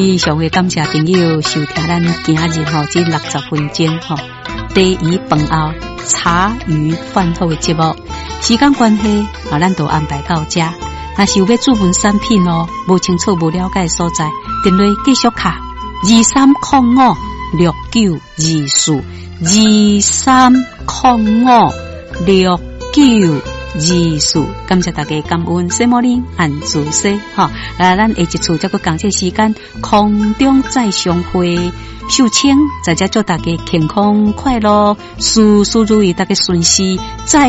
非常的感谢朋友收听咱今日这60分钟第一饭后茶余饭后的节目，时间关系咱就安排到这。若是有要注文产品无清楚无了解的所在，电话继续卡23056924，23056924，感谢大家感恩西摩林按主西咱下一次再个讲这时间空中再相会。秀清在这祝大家健康快乐，事事如意，大家顺时再